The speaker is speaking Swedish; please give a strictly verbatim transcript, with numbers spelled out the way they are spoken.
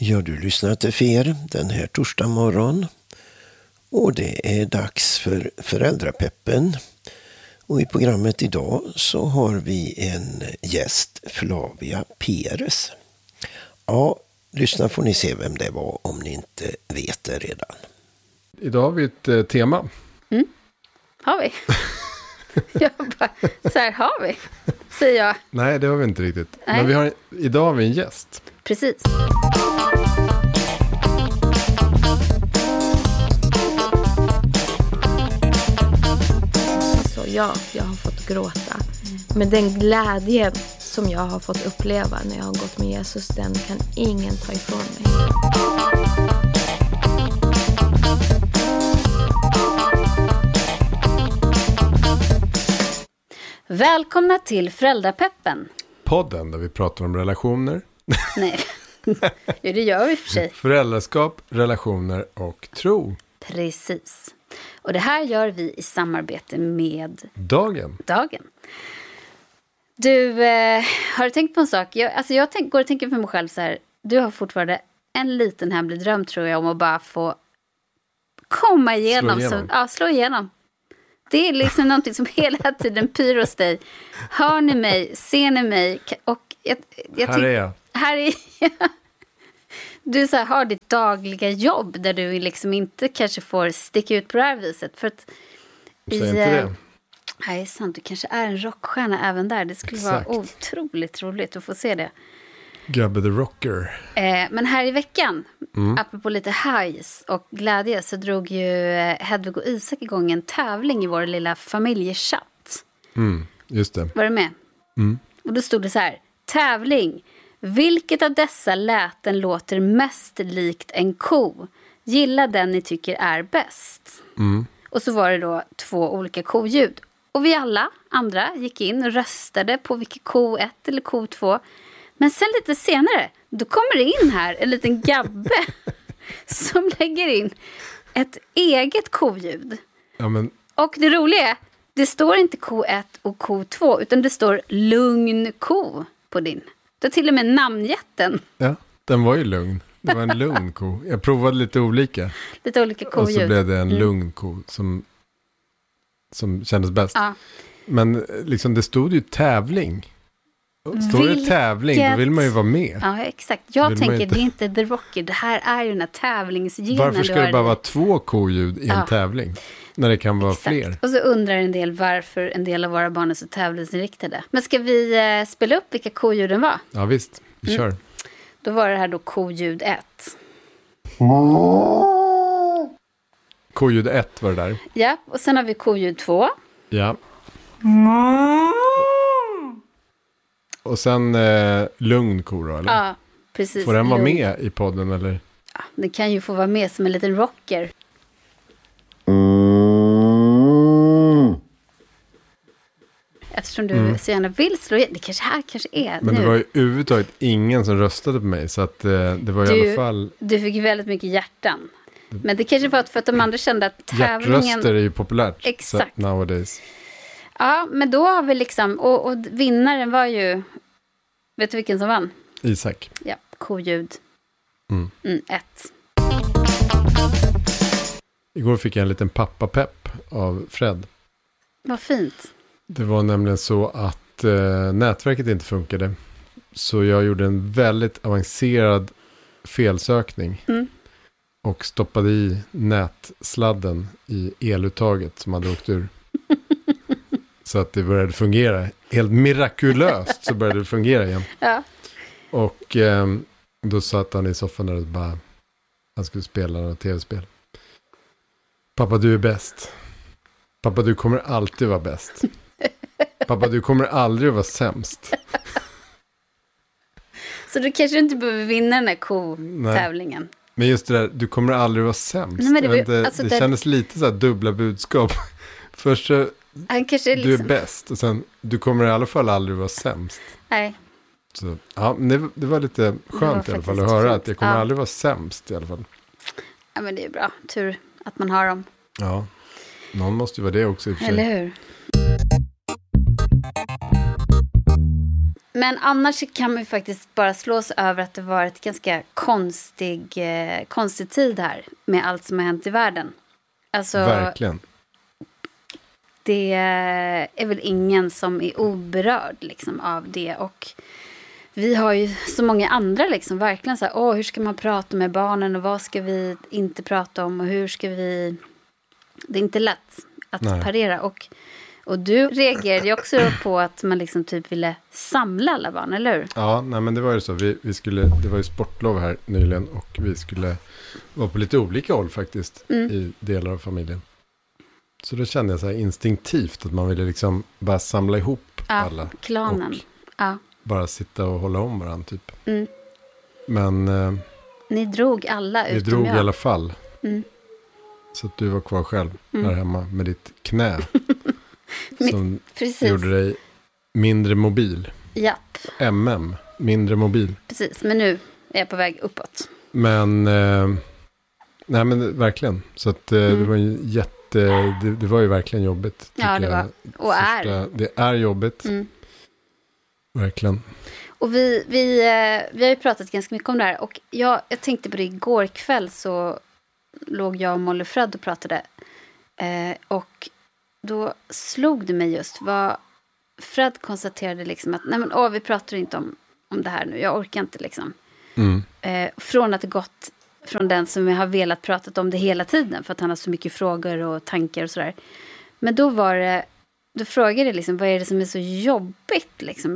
Ja, du lyssnar till Fer den här torsdag morgon. Och det är dags för Föräldrapeppen. Och i programmet idag så har vi en gäst, Flavia Perez. Ja, lyssna får ni se vem det var om ni inte vet det redan. Idag har vi ett eh, tema. Mm. Har vi? Jag bara, så här har vi, säger jag. Nej, det har vi inte riktigt. Nej. Men vi har, idag har vi en gäst. Precis. Så ja, jag har fått gråta. Men den glädje som jag har fått uppleva när jag har gått med Jesus, den kan ingen ta ifrån mig. Välkomna till Föräldrapeppen. Podden där vi pratar om relationer. Nej, jo, det gör vi för sig. Föräldraskap, relationer och tro. Precis. Och det här gör vi i samarbete med Dagen. Dagen. Du, eh, har du tänkt på en sak? Jag, alltså jag tänk, går och tänker för mig själv så här. Du har fortfarande en liten hemlig dröm, tror jag, om att bara få komma igenom. Slå igenom. Så, ja, slå igenom. Det är liksom någonting som hela tiden pyr hos dig. Hör ni mig? Ser ni mig? Och jag, jag Här är jag. Här är jag. Du så här, har ditt dagliga jobb där du liksom inte kanske får sticka ut på det här viset. För att Säg inte det. Nej, det är sant. Du kanske är en rockstjärna även där. Det skulle Exakt. vara otroligt roligt att få se det. Gabbe the Rocker. Eh, men här i veckan, Mm. apropå lite highs och glädje, så drog ju eh, Hedvig och Isak igång en tävling i vår lilla familjechatt. Mm, just det. Var du med? Mm. Och då stod det så här: tävling. Vilket av dessa läten låter mest likt en ko? Gilla den ni tycker är bäst. Mm. Och så var det då två olika koljud. Och vi alla andra gick in och röstade på vilket ko ett eller ko två. Men sen lite senare, då kommer det in här en liten gabbe som lägger in ett eget koljud. Ja, men Och det roliga är, det står inte ko ett och ko två, utan det står lugn ko på din. Du har till och med namngett ja, den var ju lugn. Det var en lugn ko. Jag provade lite olika. Lite olika koljud. Och så blev det en Mm. lugn ko som, som kändes bäst. Ja. Men liksom det stod ju tävling. Står det tävling, då vill man ju vara med. Ja, exakt. Jag Vill man tänker, inte- det är inte The Rocker. Det här är ju den här tävlingsgenen. Varför du ska har det bara i- vara två koljud i en Ja. tävling? När det kan vara Exakt. fler. Och så undrar en del varför en del av våra barn är så tävlingsinriktade. Men ska vi eh, spela upp vilka koljuden var? Ja visst, vi kör. Då var det här då koljud ett. Koljud ett var det där. Ja, och sen har vi koljud två. Ja. Och sen eh, lugn ko då, eller? Ja, precis. Får den vara Lugn. med i podden, eller? Ja, den kan ju få vara med som en liten rocker. Eftersom du Mm. så gärna vill slå igen. Det kanske här kanske är Men nu. det var ju överhuvudtaget ingen som röstade på mig. Så att eh, det var i Du- alla fall... Du fick ju väldigt mycket hjärtan. Men det kanske var för att de andra kände att tävlingen... Hjärtröster är ju populärt. Exakt. Så, nowadays. Ja, men då har vi liksom... Och, och vinnaren var ju... Vet du vilken som vann? Isak. Ja, koljud. Mm. Mm, ett. Igår fick jag en liten pappapepp av Fred. Vad fint. Det var nämligen så att eh, nätverket inte funkade. Så jag gjorde en väldigt avancerad felsökning. Mm. Och stoppade i nätsladden i eluttaget som hade åkt ur. Så att det började fungera. Helt mirakulöst så började det fungera igen. Ja. Och eh, då satt han i soffan där och bara... Han skulle spela några tv-spel. Pappa, du är bäst. Pappa, du kommer alltid vara bäst. Pappa, du kommer aldrig vara sämst. Så du kanske inte behöver vinna den här ko-tävlingen. Men just det där, du kommer aldrig vara sämst. Nej, men det var ju- Jag vet inte, alltså det det- kändes lite så här dubbla budskap. Först så, Han kanske är du är liksom... bäst. Och sen, du kommer i alla fall aldrig vara sämst. Nej. Så, ja, men det, det var lite var skönt i alla fall att faktiskt höra fint. att jag kommer Ja. aldrig vara sämst i alla fall. Ja, men det är bra. Tur att man har dem. Ja, någon måste ju vara det också i och för sig. Eller hur? Men annars kan man ju faktiskt bara slås över att det var ett ganska konstig, eh, konstig tid här. Med allt som har hänt i världen. Alltså, verkligen. Det är väl ingen som är oberörd liksom, av det. Och vi har ju så många andra liksom, verkligen så här, åh, hur ska man prata med barnen och vad ska vi inte prata om och hur ska vi... Det är inte lätt att Nej. parera. Och, och du reagerade ju också på att man liksom typ ville samla alla barn, eller hur? Ja, nej, men det var ju så. Vi, vi skulle, det var ju sportlov här nyligen och vi skulle vara på lite olika håll faktiskt mm. i delar av familjen. Så då kände jag så här instinktivt att man ville liksom bara samla ihop ja, alla. Klanen. Och ja. bara sitta och hålla om varandra typ. Mm. Men... Eh, Ni drog alla utom Vi drog jag. i alla fall. Mm. Så att du var kvar själv mm. där hemma med ditt knä. som Precis. gjorde dig mindre mobil. Japp. M M, mindre mobil. Precis, men nu är jag på väg uppåt. Men, eh, nej men verkligen. Så att eh, mm. det var ju jätte, det, det var ju verkligen jobbigt. Ja, det var. Jag. Och Första, är. Det är jobbigt. Mm. Verkligen. Och vi, vi, vi har ju pratat ganska mycket om det här. Och jag, jag tänkte på det igår kväll så låg jag och Molly Fred och pratade. Eh, och då slog det mig just vad Fred konstaterade liksom att nej men åh, vi pratar inte om, om det här nu. Jag orkar inte liksom. Mm. Eh, från att det gått från den som jag har velat prata om det hela tiden. För att han har så mycket frågor och tankar och sådär. Men då var det, då frågade jag liksom, vad är det som är så jobbigt liksom?